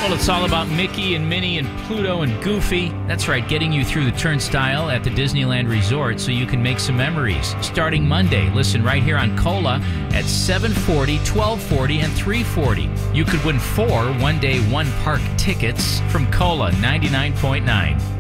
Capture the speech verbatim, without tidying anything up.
Well, it's all about Mickey and Minnie and Pluto and Goofy. That's right, getting you through the turnstile at the Disneyland Resort so you can make some memories. Starting Monday, listen right here on Cola at seven forty, twelve forty, and three forty. You could win four one-day, one-park tickets from Cola ninety-nine point nine.